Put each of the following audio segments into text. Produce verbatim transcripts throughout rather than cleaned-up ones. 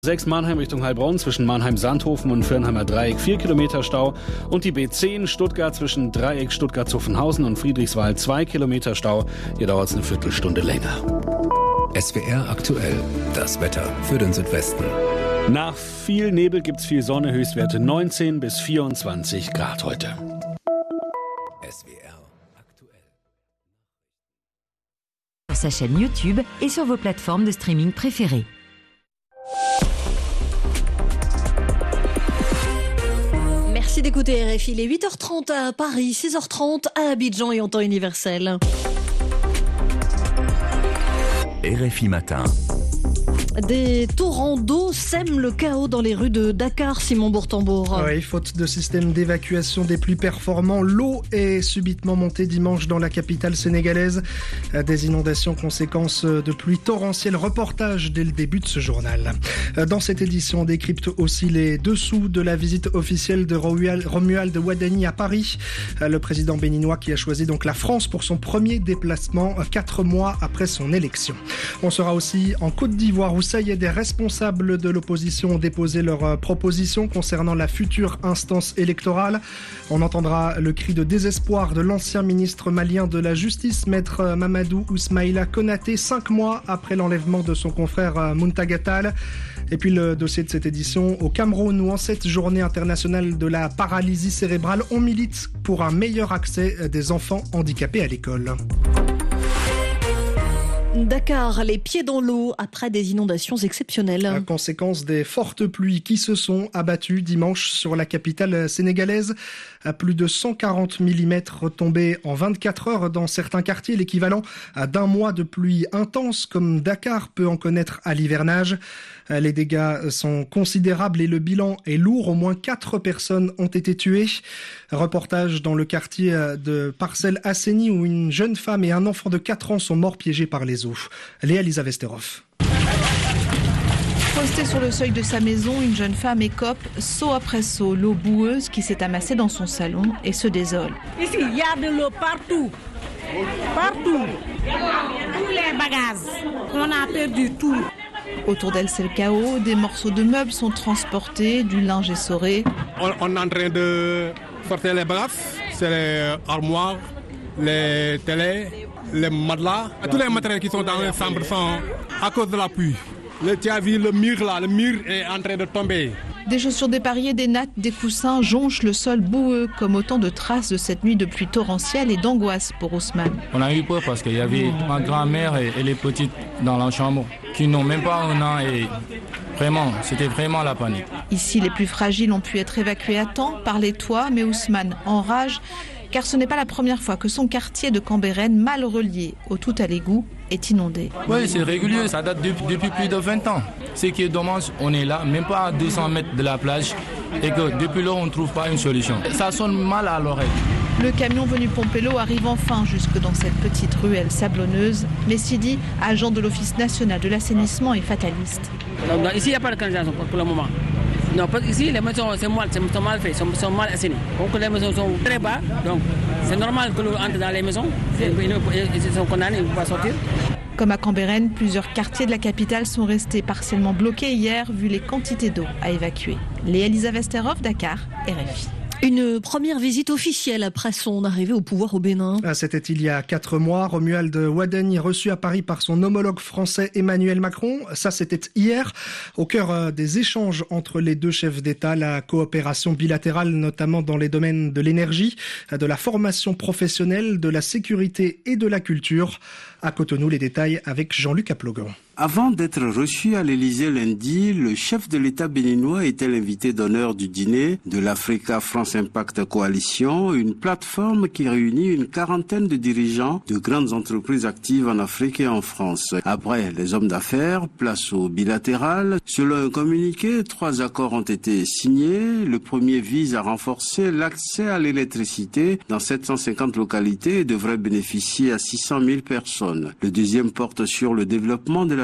sechs Mannheim Richtung Heilbronn zwischen Mannheim-Sandhofen und Firnheimer Dreieck vier Kilometer Stau und die B zehn Stuttgart zwischen Dreieck Stuttgart-Zuffenhausen und Friedrichswald zwei Kilometer Stau. Hier dauert es eine Viertelstunde länger. S W R aktuell, das Wetter für den Südwesten. Nach viel Nebel gibt es viel Sonne, Höchstwerte neunzehn bis vierundzwanzig Grad heute. S W R aktuell. Sur sa chaîne YouTube et sur vos plateformes de streaming préférées. Merci d'écouter R F I. Il est huit heures trente à Paris, six heures trente à Abidjan et en temps universel. R F I matin. Des torrents d'eau sèment le chaos dans les rues de Dakar, Simon Bourtambour. Oui, faute de système d'évacuation des plus performants, l'eau est subitement montée dimanche dans la capitale sénégalaise. Des inondations, conséquences de pluies torrentielles. Reportage dès le début de ce journal. Dans cette édition, on décrypte aussi les dessous de la visite officielle de Romuald Wadani à Paris. Le président béninois qui a choisi donc la France pour son premier déplacement quatre mois après son élection. On sera aussi en Côte d'Ivoire où ça y est, des responsables de l'opposition ont déposé leurs propositions concernant la future instance électorale. On entendra le cri de désespoir de l'ancien ministre malien de la Justice, maître Mamadou Ismaïla Konaté, cinq mois après l'enlèvement de son confrère Muntaga Tall. Et puis le dossier de cette édition au Cameroun où en cette journée internationale de la paralysie cérébrale, on milite pour un meilleur accès des enfants handicapés à l'école. Dakar, les pieds dans l'eau après des inondations exceptionnelles. La conséquence des fortes pluies qui se sont abattues dimanche sur la capitale sénégalaise. À plus de cent quarante millimètres tombés en vingt-quatre heures dans certains quartiers, l'équivalent d'un mois de pluie intense comme Dakar peut en connaître à l'hivernage. Les dégâts sont considérables et le bilan est lourd. Au moins quatre personnes ont été tuées. Reportage dans le quartier de Parcelles Asseni où une jeune femme et un enfant de quatre ans sont morts piégés par les eaux. Léa Lisa Vesterov. Postée sur le seuil de sa maison, une jeune femme écope, seau après seau, l'eau boueuse qui s'est amassée dans son salon et se désole. Ici, il y a de l'eau partout. Partout. Tous les bagages. On a perdu tout. Autour d'elle, c'est le chaos. Des morceaux de meubles sont transportés, du linge essoré. On, on est en train de sortir les bagages. C'est les armoires, les télés, les matelas. Tous les matériels qui sont dans les chambres sont à cause de la pluie. Le, tu as vu le mur là, le mur est en train de tomber. Des chaussures dépareillées, des nattes, des coussins jonchent le sol boueux comme autant de traces de cette nuit de pluie torrentielle et d'angoisse pour Ousmane. On a eu peur parce qu'il y avait ma grand-mère et, et les petites dans la chambre qui n'ont même pas un an et vraiment, c'était vraiment la panique. Ici, les plus fragiles ont pu être évacués à temps par les toits, mais Ousmane enrage car ce n'est pas la première fois que son quartier de Cambérène, mal relié au tout à l'égout, est inondé. Oui, c'est régulier, ça date depuis, depuis plus de vingt ans. Ce qui est dommage, on est là, même pas à deux cents mètres de la plage, et que depuis là, on ne trouve pas une solution. Ça sonne mal à l'oreille. Le camion venu pomper l'eau arrive enfin jusque dans cette petite ruelle sablonneuse. Mais Sidi, agent de l'Office national de l'assainissement, est fataliste. Donc, ici, il n'y a pas de canalisation pour le moment. Non, parce qu'ici, les maisons sont mal, sont mal faites, sont, sont mal assainies. Donc les maisons sont très bas, donc c'est normal que l'eau entre dans les maisons. Ils sont condamnés, ils ne peuvent pas sortir. Comme à Cambérène, plusieurs quartiers de la capitale sont restés partiellement bloqués hier, vu les quantités d'eau à évacuer. Léa Lisa Vesterov, Dakar, R F I. Une première visite officielle après son arrivée au pouvoir au Bénin. C'était il y a quatre mois. Romuald Wadani reçu à Paris par son homologue français Emmanuel Macron. Ça, c'était hier. Au cœur des échanges entre les deux chefs d'État, la coopération bilatérale, notamment dans les domaines de l'énergie, de la formation professionnelle, de la sécurité et de la culture. À Cotonou, les détails avec Jean-Luc Aplogan. Avant d'être reçu à l'Élysée lundi, le chef de l'État béninois était l'invité d'honneur du dîner de l'Africa France Impact Coalition, une plateforme qui réunit une quarantaine de dirigeants de grandes entreprises actives en Afrique et en France. Après les hommes d'affaires, place au bilatéral. Selon un communiqué, trois accords ont été signés. Le premier vise à renforcer l'accès à l'électricité dans sept cent cinquante localités et devrait bénéficier à six cent mille personnes. Le deuxième porte sur le développement de la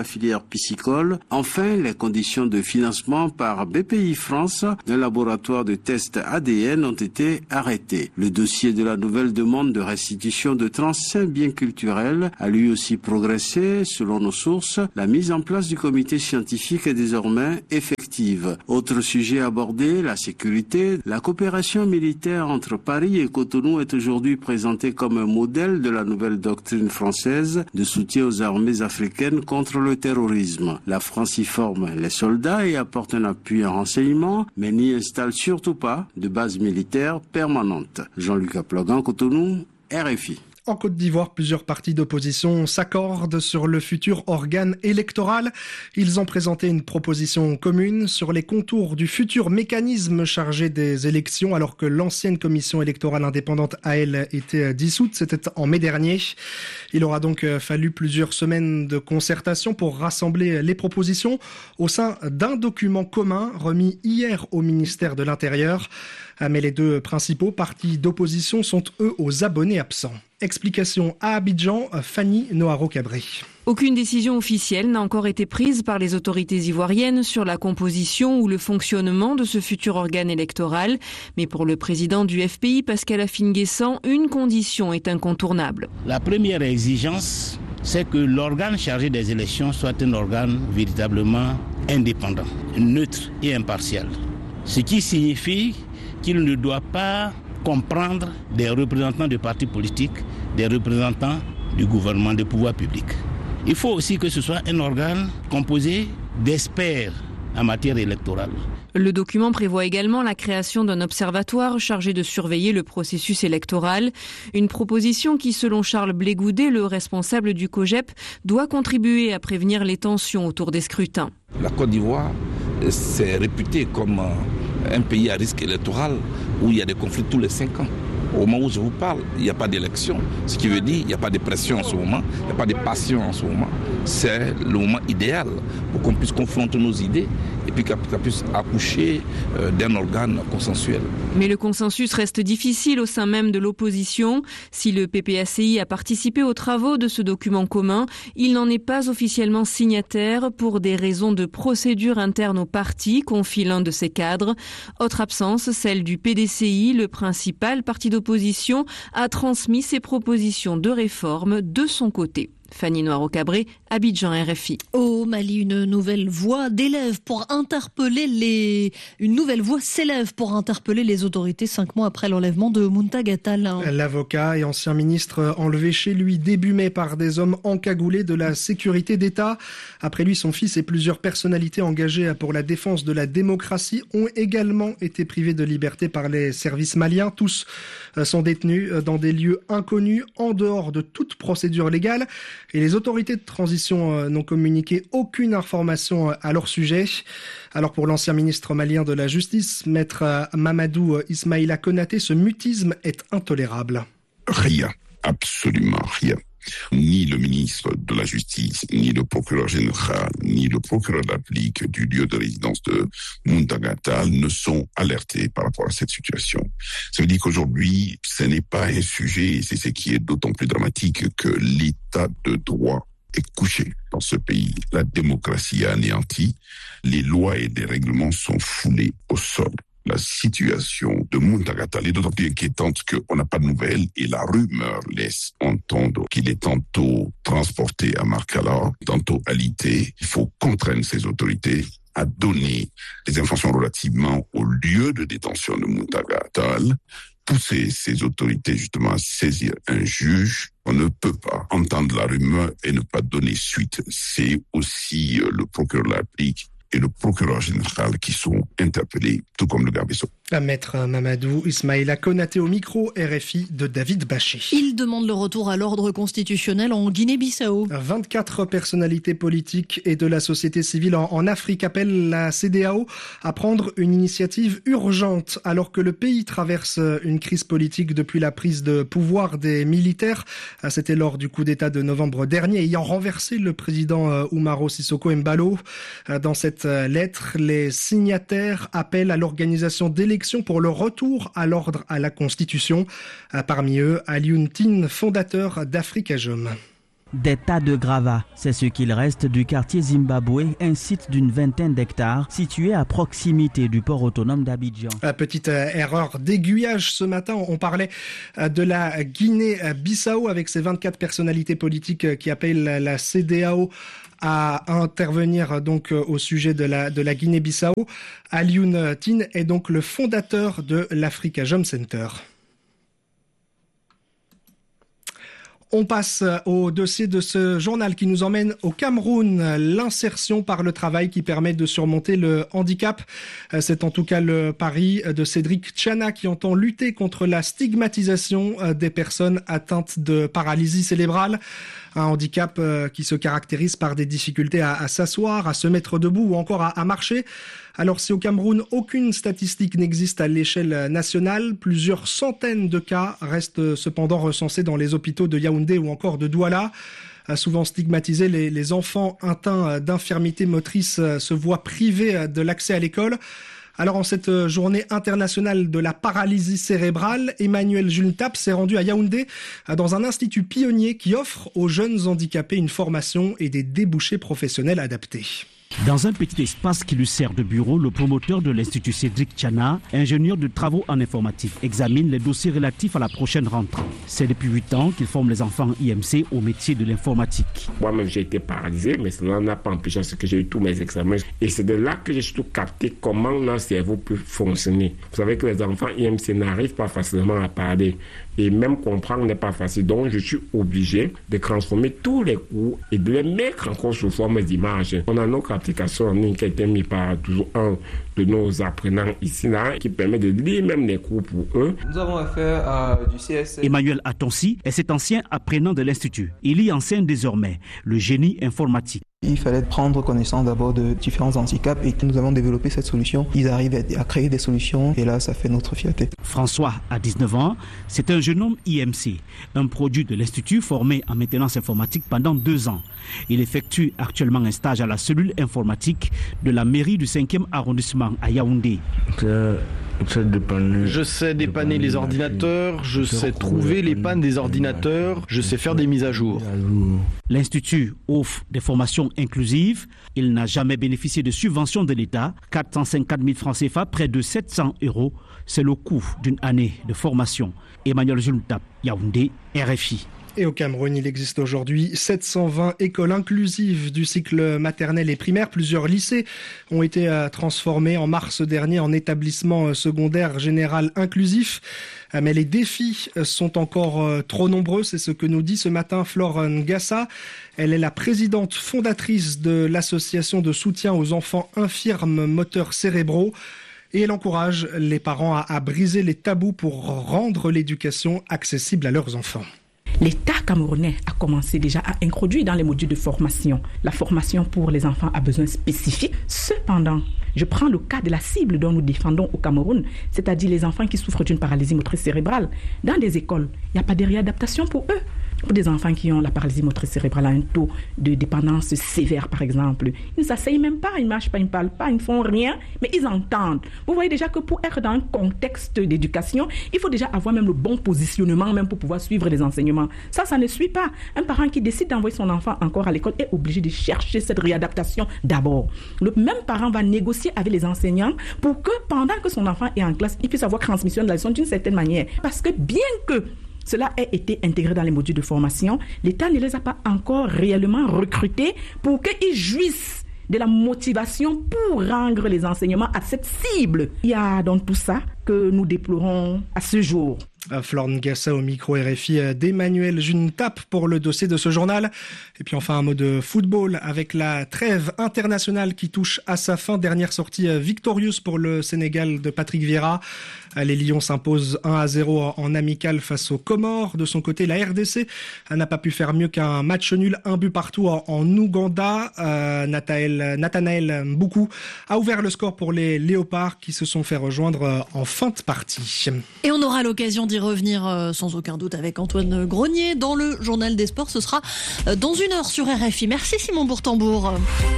filière piscicole. Enfin, les conditions de financement par B P I France d'un laboratoire de test A D N ont été arrêtées. Le dossier de la nouvelle demande de restitution de trente-cinq biens culturels a lui aussi progressé. Selon nos sources, la mise en place du comité scientifique est désormais effective. Autre sujet abordé, la sécurité. La coopération militaire entre Paris et Cotonou est aujourd'hui présentée comme un modèle de la nouvelle doctrine française de soutien aux armées africaines contre le terrorisme. La France y forme les soldats et apporte un appui en renseignement, mais n'y installe surtout pas de base militaire permanente. Jean-Luc Aplogan, Cotonou, R F I. En Côte d'Ivoire, plusieurs partis d'opposition s'accordent sur le futur organe électoral. Ils ont présenté une proposition commune sur les contours du futur mécanisme chargé des élections, alors que l'ancienne commission électorale indépendante a, elle, été dissoute. C'était en mai dernier. Il aura donc fallu plusieurs semaines de concertation pour rassembler les propositions au sein d'un document commun remis hier au ministère de l'Intérieur. Mais les deux principaux partis d'opposition sont, eux, aux abonnés absents. Explication à Abidjan, Fanny Noharo-Cabré. Aucune décision officielle n'a encore été prise par les autorités ivoiriennes sur la composition ou le fonctionnement de ce futur organe électoral. Mais pour le président du F P I, Pascal Afine-Guessant, une condition est incontournable. La première exigence, c'est que l'organe chargé des élections soit un organe véritablement indépendant, neutre et impartial. Ce qui signifie qu'il ne doit pas comprendre des représentants de partis politiques, des représentants du gouvernement, des pouvoirs publics. Il faut aussi que ce soit un organe composé d'experts en matière électorale. Le document prévoit également la création d'un observatoire chargé de surveiller le processus électoral. Une proposition qui, selon Charles Blégoudet, le responsable du COJEP, doit contribuer à prévenir les tensions autour des scrutins. La Côte d'Ivoire s'est réputée comme un pays à risque électoral où il y a des conflits tous les cinq ans. Au moment où je vous parle, il n'y a pas d'élection, ce qui veut dire qu'il n'y a pas de pression en ce moment, il n'y a pas de passion en ce moment. C'est le moment idéal pour qu'on puisse confronter nos idées et puis qu'on puisse accoucher d'un organe consensuel. Mais le consensus reste difficile au sein même de l'opposition. Si le P P A C I a participé aux travaux de ce document commun, il n'en est pas officiellement signataire pour des raisons de procédure interne au parti, confie l'un de ses cadres. Autre absence, celle du P D C I, le principal parti d'opposition, a transmis ses propositions de réforme de son côté. Fanny Noharo-Cabré, Abidjan, R F I. Au Mali, une nouvelle voix d'élève pour interpeller les... Une nouvelle voix s'élève pour interpeller les autorités cinq mois après l'enlèvement de Muntagha Tall. L'avocat et ancien ministre enlevé chez lui début mai par des hommes encagoulés de la sécurité d'État. Après lui, son fils et plusieurs personnalités engagées pour la défense de la démocratie ont également été privés de liberté par les services maliens. Tous sont détenus dans des lieux inconnus, en dehors de toute procédure légale. Et les autorités de transition n'ont communiqué aucune information à leur sujet. Alors pour l'ancien ministre malien de la Justice, maître Mamadou Ismaïla Konaté, ce mutisme est intolérable. Rien, absolument rien. Ni le ministre de la Justice, ni le procureur général, ni le procureur de la République du lieu de résidence de Muntagha Tall ne sont alertés par rapport à cette situation. Ça veut dire qu'aujourd'hui, ce n'est pas un sujet, et c'est ce qui est d'autant plus dramatique, que l'état de droit est couché dans ce pays. La démocratie est anéantie, les lois et les règlements sont foulés au sol. La situation de Muntagha Tall est d'autant plus inquiétante qu'on n'a pas de nouvelles et la rumeur laisse entendre qu'il est tantôt transporté à Markala, tantôt alité. Il faut contraindre ces autorités à donner des informations relativement au lieu de détention de Muntagha Tall, pousser ces autorités justement à saisir un juge. On ne peut pas entendre la rumeur et ne pas donner suite. C'est aussi le procureur de la République et le procureur général qui sont interpellés, tout comme le garde des Sceaux. Maître Mamadou Ismaïla Konaté au micro R F I de David Baché. Il demande le retour à l'ordre constitutionnel en Guinée-Bissau. vingt-quatre personnalités politiques et de la société civile en, en Afrique appellent la C D A O à prendre une initiative urgente alors que le pays traverse une crise politique depuis la prise de pouvoir des militaires. C'était lors du coup d'État de novembre dernier ayant renversé le président Umaro Sissoko Embalo. Dans cette lettre, les signataires appellent à l'organisation d'élections pour le retour à l'ordre à la Constitution. Parmi eux, Alioune Tine, fondateur d'Afrikajom. Des tas de gravats, c'est ce qu'il reste du quartier Zimbabwe, un site d'une vingtaine d'hectares situé à proximité du port autonome d'Abidjan. Petite erreur d'aiguillage ce matin, on parlait de la Guinée-Bissau avec ses vingt-quatre personnalités politiques qui appellent la C D A O à intervenir donc au sujet de la, de la Guinée-Bissau. Alioune Tine est donc le fondateur de l'Africa Jom Center. On passe au dossier de ce journal qui nous emmène au Cameroun. L'insertion par le travail qui permet de surmonter le handicap. C'est en tout cas le pari de Cédric Tchana qui entend lutter contre la stigmatisation des personnes atteintes de paralysie cérébrale. Un handicap qui se caractérise par des difficultés à, à s'asseoir, à se mettre debout ou encore à, à marcher. Alors si au Cameroun, aucune statistique n'existe à l'échelle nationale, plusieurs centaines de cas restent cependant recensés dans les hôpitaux de Yaoundé ou encore de Douala. Souvent stigmatisés, les, les enfants atteints d'infirmité motrice se voient privés de l'accès à l'école. Alors en cette journée internationale de la paralysie cérébrale, Emmanuel Juntap s'est rendu à Yaoundé dans un institut pionnier qui offre aux jeunes handicapés une formation et des débouchés professionnels adaptés. Dans un petit espace qui lui sert de bureau, le promoteur de l'Institut Cédric Tchana, ingénieur de travaux en informatique, examine les dossiers relatifs à la prochaine rentrée. C'est depuis huit ans qu'il forme les enfants I M C au métier de l'informatique. Moi-même, j'ai été paralysé, mais cela n'a pas empêché ce que j'ai eu tous mes examens. Et c'est de là que j'ai surtout capté comment leur cerveau peut fonctionner. Vous savez que les enfants I M C n'arrivent pas facilement à parler. Et même comprendre n'est pas facile. Donc, je suis obligé de transformer tous les cours et de les mettre encore sous forme d'images. On a notre application en ligne qui a été mise par toujours un de nos apprenants ici, là, qui permet de lire même les cours pour eux. Nous avons affaire à du C S C. Emmanuel Atonsi est cet ancien apprenant de l'Institut. Il y enseigne désormais le génie informatique. Il fallait prendre connaissance d'abord de différents handicaps et nous avons développé cette solution. Ils arrivent à créer des solutions et là, ça fait notre fierté. François a dix-neuf ans, c'est un jeune homme I M C, un produit de l'Institut formé en maintenance informatique pendant deux ans. Il effectue actuellement un stage à la cellule informatique de la mairie du cinquième arrondissement à Yaoundé. Je sais dépanner les ordinateurs, je sais trouver les pannes des ordinateurs, je sais faire des mises à jour. L'Institut offre des formations inclusives. Il n'a jamais bénéficié de subventions de l'État. quatre cent cinquante mille francs C F A, près de sept cents euros. C'est le coût d'une année de formation. Emmanuel Juntap, Yaoundé, R F I. Et au Cameroun, il existe aujourd'hui sept cent vingt écoles inclusives du cycle maternel et primaire. Plusieurs lycées ont été transformés en mars dernier en établissements secondaires général inclusifs. Mais les défis sont encore trop nombreux. C'est ce que nous dit ce matin Flore Ngassa. Elle est la présidente fondatrice de l'association de soutien aux enfants infirmes moteurs cérébraux. Et elle encourage les parents à, à briser les tabous pour rendre l'éducation accessible à leurs enfants. L'État camerounais a commencé déjà à introduire dans les modules de formation la formation pour les enfants à besoins spécifiques. Cependant, je prends le cas de la cible dont nous défendons au Cameroun, c'est-à-dire les enfants qui souffrent d'une paralysie motrice cérébrale. Dans des écoles, il n'y a pas de réadaptation pour eux. Pour des enfants qui ont la paralysie motrice cérébrale à un taux de dépendance sévère, par exemple, ils ne s'asseyent même pas, ils ne marchent pas, ils ne parlent pas, ils ne font rien, mais ils entendent. Vous voyez déjà que pour être dans un contexte d'éducation, il faut déjà avoir même le bon positionnement, même pour pouvoir suivre les enseignements. Ça, ça ne suit pas. Un parent qui décide d'envoyer son enfant encore à l'école est obligé de chercher cette réadaptation d'abord. Le même parent va négocier avec les enseignants pour que pendant que son enfant est en classe, il puisse avoir transmission de la leçon d'une certaine manière. Parce que bien que cela a été intégré dans les modules de formation, l'État ne les a pas encore réellement recrutés pour qu'ils jouissent de la motivation pour rendre les enseignements à cette cible. Il y a donc tout ça que nous déplorons à ce jour. Flore Ngassa au micro R F I d'Emmanuel Juntap pour le dossier de ce journal. Et puis enfin un mot de football avec la trêve internationale qui touche à sa fin. Dernière sortie victorieuse pour le Sénégal de Patrick Vieira. Les Lions s'imposent un à zéro en amical face aux Comores. De son côté, la R D C n'a pas pu faire mieux qu'un match nul, un but partout en, en Ouganda. Euh, Nathanaël, Nathanaël Mboukou a ouvert le score pour les Léopards qui se sont fait rejoindre en fin de partie. Et on aura l'occasion d'y revenir euh, sans aucun doute avec Antoine Grenier dans le Journal des Sports. Ce sera euh, dans une heure sur R F I. Merci Simon Bourtambour.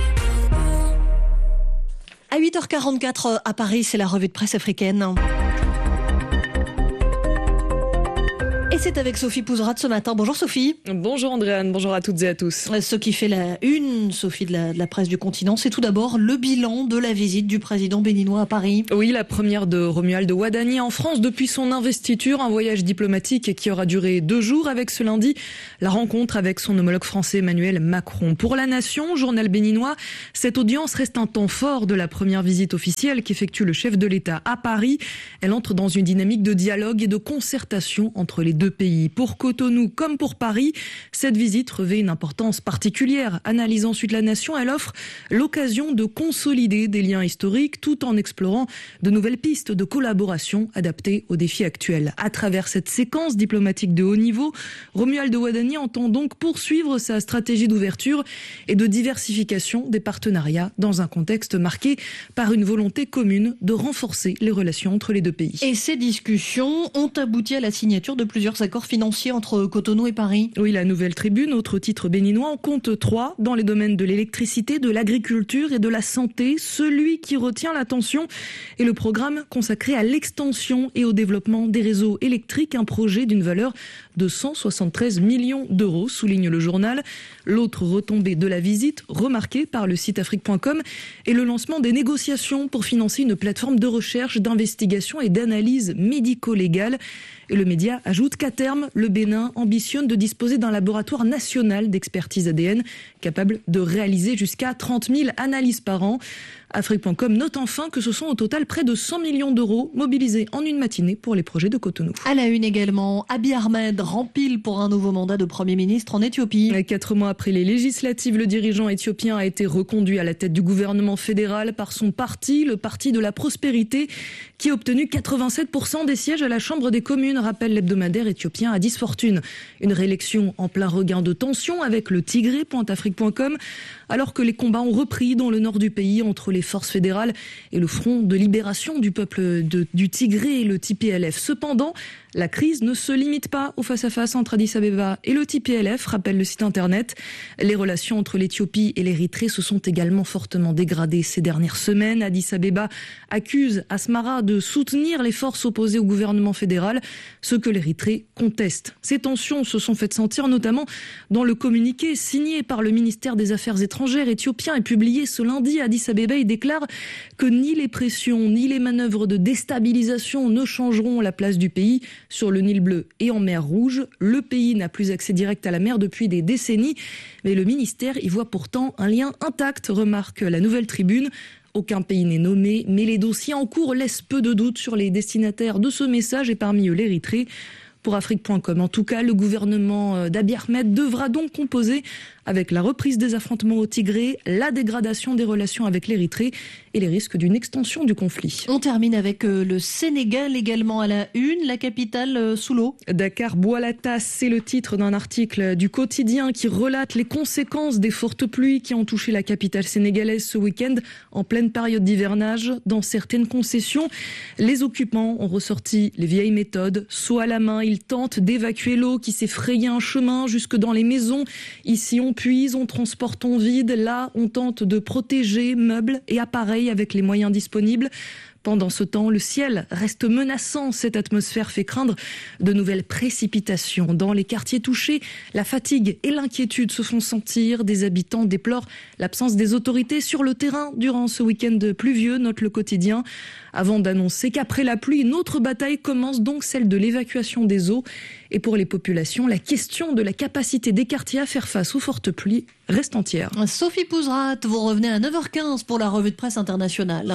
À huit heures quarante-quatre à Paris, c'est la revue de presse africaine. Et c'est avec Sophie Pouzrat ce matin. Bonjour Sophie. Bonjour Andréane, bonjour à toutes et à tous. Ce qui fait la une, Sophie, de la, de la presse du continent, c'est tout d'abord le bilan de la visite du président béninois à Paris. Oui, la première de Romuald Ouadani en France depuis son investiture, un voyage diplomatique qui aura duré deux jours avec ce lundi la rencontre avec son homologue français Emmanuel Macron. Pour La Nation, journal béninois, cette audience reste un temps fort de la première visite officielle qu'effectue le chef de l'État à Paris. Elle entre dans une dynamique de dialogue et de concertation entre les deux pays. Pour Cotonou comme pour Paris, cette visite revêt une importance particulière. Analyse ensuite La Nation, elle offre l'occasion de consolider des liens historiques tout en explorant de nouvelles pistes de collaboration adaptées aux défis actuels. À travers cette séquence diplomatique de haut niveau, Romuald Ouadani entend donc poursuivre sa stratégie d'ouverture et de diversification des partenariats dans un contexte marqué par une volonté commune de renforcer les relations entre les deux pays. Et ces discussions ont abouti à la signature de plusieurs accords financiers entre Cotonou et Paris. Oui, la Nouvelle Tribune, autre titre béninois, en compte trois dans les domaines de l'électricité, de l'agriculture et de la santé. Celui qui retient l'attention est le programme consacré à l'extension et au développement des réseaux électriques, un projet d'une valeur de cent soixante-treize millions d'euros, souligne le journal. L'autre retombée de la visite, remarquée par le site afrique point com, est le lancement des négociations pour financer une plateforme de recherche, d'investigation et d'analyse médico-légale. Et le média ajoute qu'à terme, le Bénin ambitionne de disposer d'un laboratoire national d'expertise A D N capable de réaliser jusqu'à trente mille analyses par an. afrique point com note enfin que ce sont au total près de cent millions d'euros mobilisés en une matinée pour les projets de Cotonou. À la une également, Abiy Ahmed rempile pour un nouveau mandat de Premier ministre en Éthiopie. Quatre mois après les législatives, le dirigeant éthiopien a été reconduit à la tête du gouvernement fédéral par son parti, le Parti de la Prospérité, qui a obtenu quatre-vingt-sept pour cent des sièges à la Chambre des communes, rappelle l'hebdomadaire éthiopien Addis Fortune. Une réélection en plein regain de tension avec le Tigré, pointe afrique point com, alors que les combats ont repris dans le nord du pays entre les forces fédérales et le Front de libération du peuple de, du Tigré et le T P L F. Cependant, la crise ne se limite pas au face-à-face entre Addis Abeba et le T P L F, rappelle le site internet. Les relations entre l'Éthiopie et l'Érythrée se sont également fortement dégradées ces dernières semaines. Addis Abeba accuse Asmara de soutenir les forces opposées au gouvernement fédéral, ce que l'Érythrée conteste. Ces tensions se sont faites sentir notamment dans le communiqué signé par le ministère des Affaires étrangères éthiopien et publié ce lundi. Addis Abeba y déclare que ni les pressions ni les manœuvres de déstabilisation ne changeront la place du pays sur le Nil bleu et en mer Rouge. Le pays n'a plus accès direct à la mer depuis des décennies, mais le ministère y voit pourtant un lien intact, remarque la Nouvelle Tribune. Aucun pays n'est nommé, mais les dossiers en cours laissent peu de doutes sur les destinataires de ce message et parmi eux l'Érythrée. Pour afrique point com, en tout cas, le gouvernement d'Abiy Ahmed devra donc composer avec la reprise des affrontements au Tigré, la dégradation des relations avec l'Érythrée et les risques d'une extension du conflit. On termine avec le Sénégal également à la une, la capitale sous l'eau. Dakar boit la tasse, c'est le titre d'un article du quotidien qui relate les conséquences des fortes pluies qui ont touché la capitale sénégalaise ce week-end en pleine période d'hivernage. Dans certaines concessions, les occupants ont ressorti les vieilles méthodes, seau à la main. Ils tentent d'évacuer l'eau qui s'est frayé un chemin jusque dans les maisons. Ici, on puise, on transporte, on vide. Là, on tente de protéger meubles et appareils avec les moyens disponibles. Pendant ce temps, le ciel reste menaçant. Cette atmosphère fait craindre de nouvelles précipitations. Dans les quartiers touchés, la fatigue et l'inquiétude se font sentir. Des habitants déplorent l'absence des autorités sur le terrain durant ce week-end pluvieux, note le quotidien. Avant d'annoncer qu'après la pluie, une autre bataille commence, donc celle de l'évacuation des eaux. Et pour les populations, la question de la capacité des quartiers à faire face aux fortes pluies reste entière. Sophie Pouzrat, vous revenez à neuf heures quinze pour la revue de presse internationale.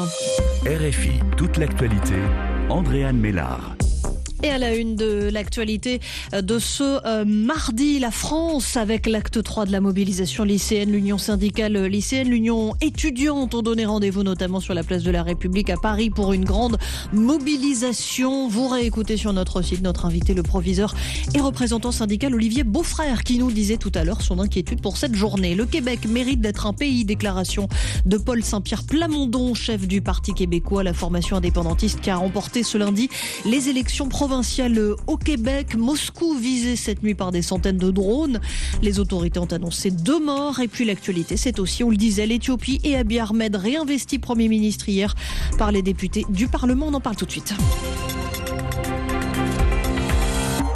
R F I, toute l'actualité, Andréane Mélard. Et à la une de l'actualité de ce euh, mardi, la France avec l'acte trois de la mobilisation lycéenne, l'union syndicale lycéenne, l'union étudiante ont donné rendez-vous notamment sur la place de la République à Paris pour une grande mobilisation. Vous réécoutez sur notre site notre invité, le proviseur et représentant syndical Olivier Beaufrère, qui nous disait tout à l'heure son inquiétude pour cette journée. Le Québec mérite d'être un pays, déclaration de Paul Saint-Pierre Plamondon, chef du Parti québécois, la formation indépendantiste qui a remporté ce lundi les élections provinciales au Québec. Moscou visé cette nuit par des centaines de drones. Les autorités ont annoncé deux morts. Et puis l'actualité, c'est aussi, on le disait, l'Éthiopie et Abiy Ahmed réinvesti Premier ministre hier par les députés du Parlement. On en parle tout de suite.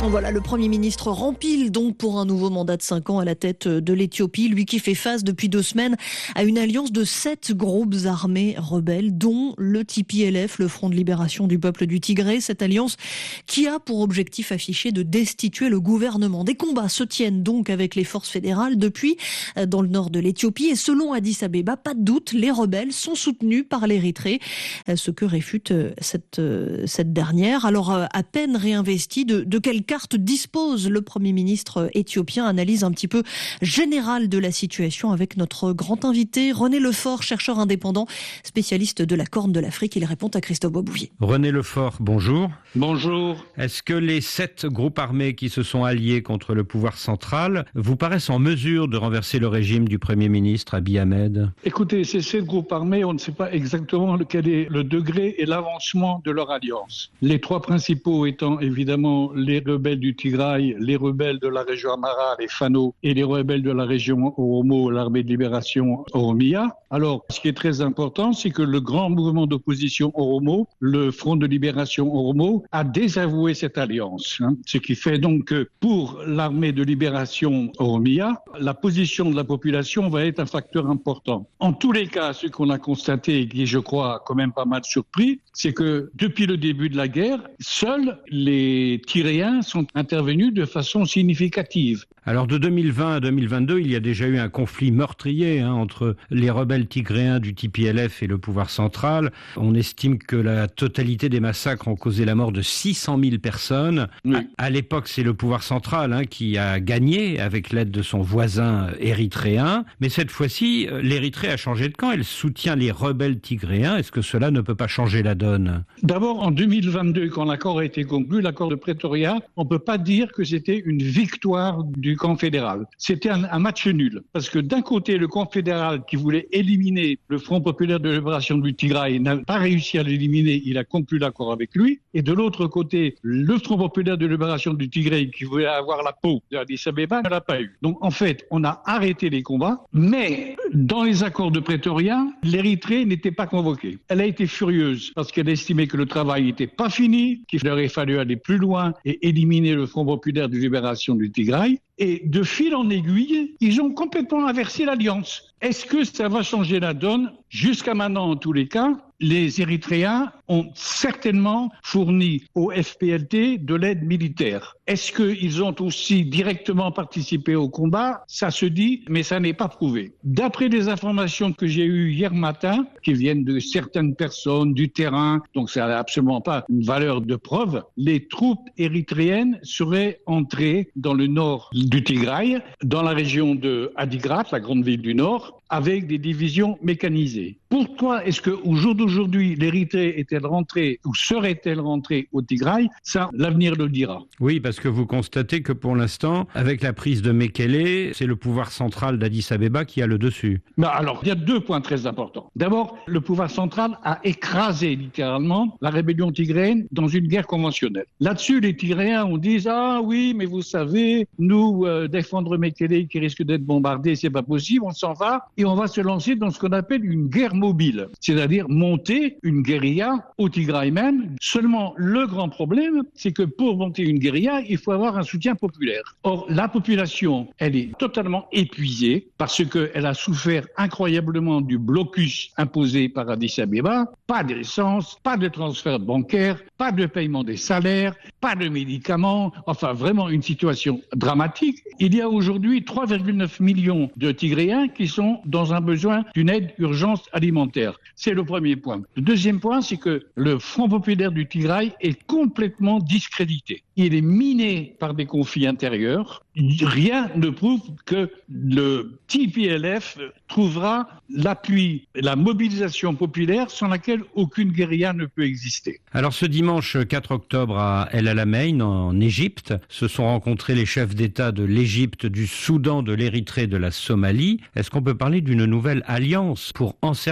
Voilà, le Premier ministre rempile donc pour un nouveau mandat de cinq ans à la tête de l'Éthiopie, lui qui fait face depuis deux semaines à une alliance de sept groupes armés rebelles, dont le T P L F, le Front de libération du peuple du Tigré. Cette alliance qui a pour objectif affiché de destituer le gouvernement. Des combats se tiennent donc avec les forces fédérales depuis dans le nord de l'Éthiopie et selon Addis Abeba, pas de doute, les rebelles sont soutenus par l'Érythrée, ce que réfute cette, cette dernière. Alors à peine réinvesti, de, de quelle carte dispose le Premier ministre éthiopien? Analyse un petit peu générale de la situation avec notre grand invité René Lefort, chercheur indépendant, spécialiste de la Corne de l'Afrique. Il répond à Christophe Boisbouvier. René Lefort, bonjour. Bonjour. Est-ce que les sept groupes armés qui se sont alliés contre le pouvoir central vous paraissent en mesure de renverser le régime du Premier ministre Abiy Ahmed? Écoutez, ces sept groupes armés, on ne sait pas exactement quel est le degré et l'avancement de leur alliance. Les trois principaux étant évidemment les rebelles du Tigray, les rebelles de la région Amhara, les Fano, et les rebelles de la région Oromo, l'armée de libération Oromia. Alors, ce qui est très important, c'est que le grand mouvement d'opposition Oromo, le Front de libération Oromo, a désavoué cette alliance. Hein. Ce qui fait donc que pour l'armée de libération Oromia, la position de la population va être un facteur important. En tous les cas, ce qu'on a constaté, et qui je crois a quand même pas mal surpris, c'est que depuis le début de la guerre, seuls les Tyréens sont intervenus de façon significative. Alors de deux mille vingt à deux mille vingt-deux, il y a déjà eu un conflit meurtrier hein, entre les rebelles tigréens du T P L F et le pouvoir central. On estime que la totalité des massacres ont causé la mort de six cent mille personnes. Oui. À, à l'époque, c'est le pouvoir central hein, qui a gagné avec l'aide de son voisin érythréen. Mais cette fois-ci, l'Érythrée a changé de camp. Elle soutient les rebelles tigréens. Est-ce que cela ne peut pas changer la donne? D'abord, en deux mille vingt-deux, quand l'accord a été conclu, l'accord de Pretoria, on ne peut pas dire que c'était une victoire du camp fédéral. C'était un, un match nul. Parce que d'un côté, le camp fédéral qui voulait éliminer le Front populaire de libération du Tigray n'a pas réussi à l'éliminer. Il a conclu l'accord avec lui. Et de l'autre côté, le Front populaire de libération du Tigray qui voulait avoir la peau d'Addis Abeba ne l'a pas eu. Donc en fait, on a arrêté les combats. Mais dans les accords de Pretoria, l'Érythrée n'était pas convoquée. Elle a été furieuse parce qu'elle estimait que le travail n'était pas fini, qu'il aurait fallu aller plus loin et éliminer le Front populaire de libération du Tigray. Et de fil en aiguille, ils ont complètement inversé l'alliance. Est-ce que ça va changer la donne? Jusqu'à maintenant, en tous les cas, les Érythréens ont certainement fourni au F P L T de l'aide militaire. Est-ce qu'ils ont aussi directement participé au combat? Ça se dit, mais ça n'est pas prouvé. D'après les informations que j'ai eues hier matin, qui viennent de certaines personnes du terrain, donc ça n'a absolument pas une valeur de preuve, les troupes érythréennes seraient entrées dans le nord du Tigray, dans la région de Adigrat, la grande ville du nord, avec des divisions mécanisées. Pourquoi est-ce qu'au jour d'aujourd'hui, l'Érythrée est-elle rentrée ou serait-elle rentrée au Tigray? Ça, l'avenir le dira. Oui, parce que vous constatez que pour l'instant, avec la prise de Mekele, c'est le pouvoir central d'Addis Abeba qui a le dessus. Ben alors, il y a deux points très importants. D'abord, le pouvoir central a écrasé littéralement la rébellion tigréenne dans une guerre conventionnelle. Là-dessus, les Tigréens ont dit « Ah oui, mais vous savez, nous, euh, défendre Mekele qui risque d'être bombardé, c'est pas possible, on s'en va et on va se lancer dans ce qu'on appelle une guerre mobile, c'est-à-dire monter une guérilla au Tigray même. Seulement, le grand problème, c'est que pour monter une guérilla, il faut avoir un soutien populaire. Or, la population, elle est totalement épuisée parce qu'elle a souffert incroyablement du blocus imposé par Addis Abeba. Pas d'essence, pas de transfert bancaire, pas de paiement des salaires, pas de médicaments, enfin vraiment une situation dramatique. Il y a aujourd'hui trois virgule neuf millions de Tigréens qui sont dans un besoin d'une aide urgence alimentaire. C'est le premier point. Le deuxième point, c'est que le Front populaire du Tigray est complètement discrédité. Il est miné par des conflits intérieurs. Rien ne prouve que le T P L F trouvera l'appui et la mobilisation populaire sans laquelle aucune guérilla ne peut exister. Alors ce dimanche quatre octobre à El Alamein en Égypte, se sont rencontrés les chefs d'État de l'Égypte, du Soudan, de l'Érythrée, de la Somalie. Est-ce qu'on peut parler d'une nouvelle alliance pour encercler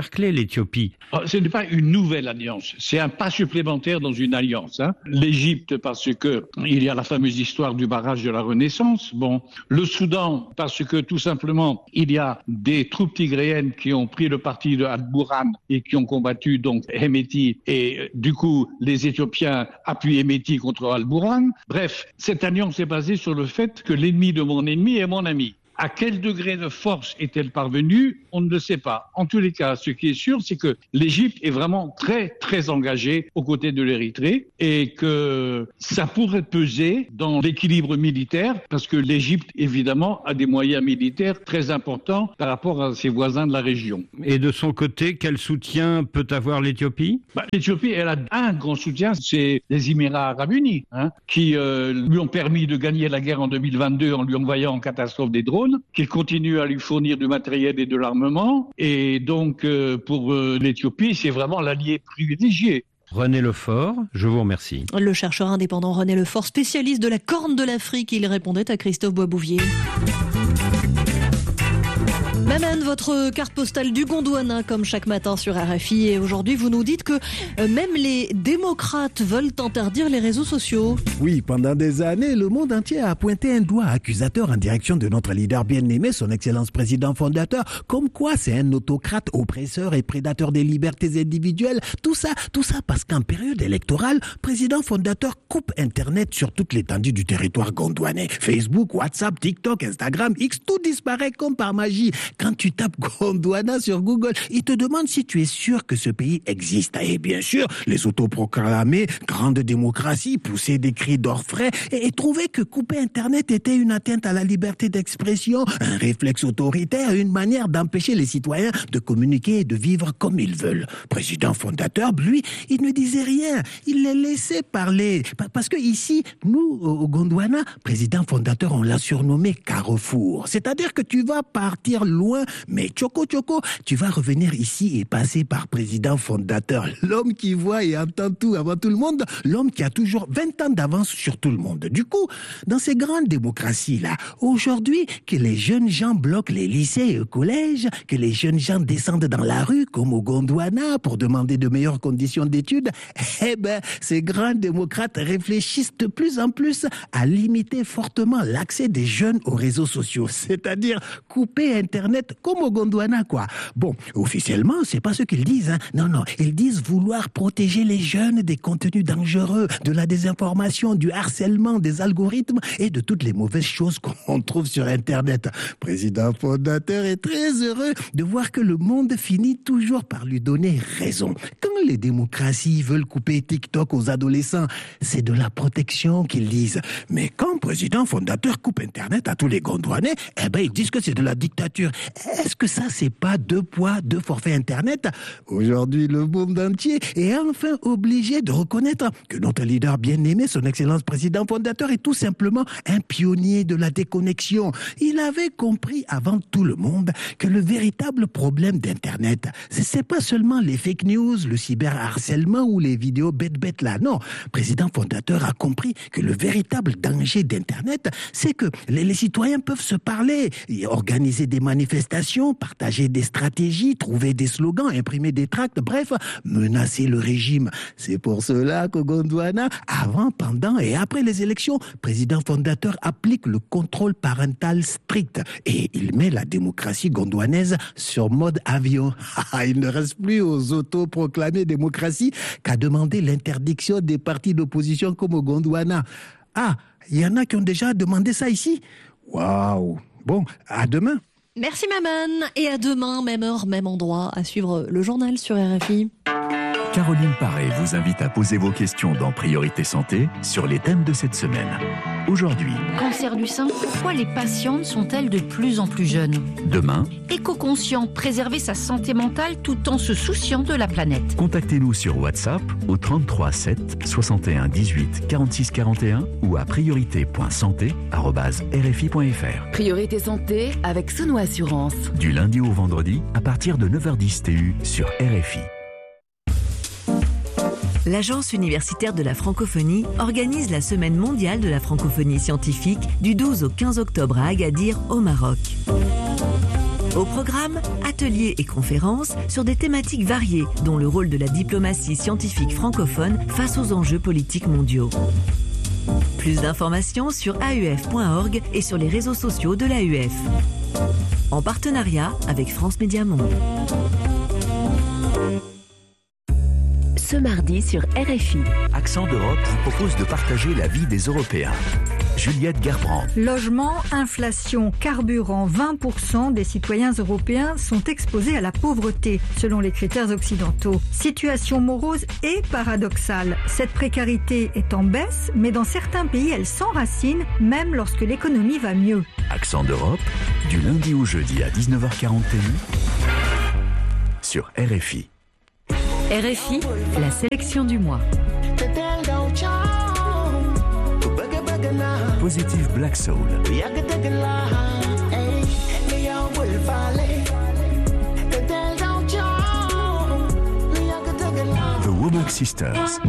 encercler l'Éthiopie. Ce n'est pas une nouvelle alliance, c'est un pas supplémentaire dans une alliance. Hein. L'Égypte parce que il y a la fameuse histoire du barrage de la Renaissance. Bon, le Soudan parce que tout simplement il y a des troupes tigréennes qui ont pris le parti de Al-Burhan et qui ont combattu donc Hemeti et du coup les Éthiopiens appuient Hemeti contre Al-Burhan. Bref, cette alliance est basée sur le fait que l'ennemi de mon ennemi est mon ami. À quel degré de force est-elle parvenue? On ne le sait pas. En tous les cas, ce qui est sûr, c'est que l'Égypte est vraiment très, très engagée aux côtés de l'Érythrée et que ça pourrait peser dans l'équilibre militaire parce que l'Égypte, évidemment, a des moyens militaires très importants par rapport à ses voisins de la région. Et de son côté, quel soutien peut avoir l'Éthiopie? bah, L'Éthiopie, elle a un grand soutien, c'est les Émirats arabes unis, hein, qui euh, lui ont permis de gagner la guerre en deux mille vingt-deux en lui envoyant en catastrophe des drones, qu'il continue à lui fournir du matériel et de l'armement. Et donc, euh, pour euh, l'Éthiopie, c'est vraiment l'allié privilégié. René Lefort, je vous remercie. Le chercheur indépendant René Lefort, spécialiste de la corne de l'Afrique, il répondait à Christophe Boisbouvier. Maman, votre carte postale du Gondwana, comme chaque matin sur R F I. Et aujourd'hui, vous nous dites que euh, même les démocrates veulent interdire les réseaux sociaux. Oui, pendant des années, le monde entier a pointé un doigt accusateur en direction de notre leader bien-aimé, son excellence président fondateur, comme quoi c'est un autocrate oppresseur et prédateur des libertés individuelles. Tout ça, tout ça parce qu'en période électorale, président fondateur coupe Internet sur toute l'étendue du territoire gondwanais. Facebook, WhatsApp, TikTok, Instagram, X, tout disparaît comme par magie. Quand tu tapes Gondwana sur Google, il te demande si tu es sûr que ce pays existe. Et bien sûr, les autoproclamés grande démocratie poussaient des cris d'orfraie et, et trouvaient que couper Internet était une atteinte à la liberté d'expression, un réflexe autoritaire, une manière d'empêcher les citoyens de communiquer et de vivre comme ils veulent. Président fondateur, lui, il ne disait rien. Il les laissait parler. Parce que ici, nous, au Gondwana, président fondateur, on l'a surnommé Carrefour. C'est-à-dire que tu vas partir loin, mais Tchoko Tchoko, tu vas revenir ici et passer par président fondateur. L'homme qui voit et entend tout avant tout le monde, l'homme qui a toujours vingt ans d'avance sur tout le monde. Du coup, dans ces grandes démocraties-là, aujourd'hui, que les jeunes gens bloquent les lycées et collèges, que les jeunes gens descendent dans la rue, comme au Gondwana, pour demander de meilleures conditions d'études, eh ben, ces grands démocrates réfléchissent de plus en plus à limiter fortement l'accès des jeunes aux réseaux sociaux. C'est-à-dire couper Internet comme au Gondwana, quoi. Bon, officiellement, c'est pas ce qu'ils disent, hein. Non, non, ils disent vouloir protéger les jeunes des contenus dangereux, de la désinformation, du harcèlement, des algorithmes et de toutes les mauvaises choses qu'on trouve sur Internet. Président fondateur est très heureux de voir que le monde finit toujours par lui donner raison. Quand les démocraties veulent couper TikTok aux adolescents, c'est de la protection qu'ils disent. Mais quand président fondateur coupe Internet à tous les Gondwanais, eh ben, ils disent que c'est de la dictature. Est-ce que ça, c'est pas deux poids, deux forfaits Internet? Aujourd'hui, le monde entier est enfin obligé de reconnaître que notre leader bien-aimé, son excellence président fondateur, est tout simplement un pionnier de la déconnexion. Il avait compris avant tout le monde que le véritable problème d'Internet, c'est pas seulement les fake news, le cyberharcèlement ou les vidéos bêtes-bêtes là. Non, président fondateur a compris que le véritable danger d'Internet, c'est que les, les citoyens peuvent se parler et organiser des manifestations, partager des stratégies, trouver des slogans, imprimer des tracts, bref, menacer le régime. C'est pour cela qu'au Gondwana, avant, pendant et après les élections, président fondateur applique le contrôle parental strict et il met la démocratie gondwanaise sur mode avion. Il ne reste plus aux autoproclamés démocraties qu'à demander l'interdiction des partis d'opposition comme au Gondwana. Ah, il y en a qui ont déjà demandé ça ici? Waouh! Bon, à demain. Merci Maman, et à demain, même heure, même endroit, à suivre le journal sur R F I. Caroline Paré vous invite à poser vos questions dans Priorité Santé sur les thèmes de cette semaine. Aujourd'hui, cancer du sein, pourquoi les patientes sont-elles de plus en plus jeunes? Demain, éco-conscient, préserver sa santé mentale tout en se souciant de la planète. Contactez-nous sur WhatsApp au trente-trois sept soixante et un dix-huit quarante-six quarante et un ou à priorité point santé arobase r f i point f r. Priorité Santé avec Sono Assurance. Du lundi au vendredi à partir de neuf heures dix T U sur R F I. L'Agence universitaire de la francophonie organise la Semaine mondiale de la francophonie scientifique du douze au quinze octobre à Agadir, au Maroc. Au programme, ateliers et conférences sur des thématiques variées, dont le rôle de la diplomatie scientifique francophone face aux enjeux politiques mondiaux. Plus d'informations sur A U F point org et sur les réseaux sociaux de l'A U F. En partenariat avec France Média Monde. Ce mardi sur R F I. Accent d'Europe vous propose de partager la vie des Européens. Juliette Gerbrand. Logement, inflation, carburant, vingt pour cent des citoyens européens sont exposés à la pauvreté, selon les critères occidentaux. Situation morose et paradoxale. Cette précarité est en baisse, mais dans certains pays, elle s'enracine, même lorsque l'économie va mieux. Accent d'Europe, du lundi au jeudi à dix-neuf heures quarante et un sur R F I. R F I, la sélection du mois. Positive Black Soul. The Womack Sisters.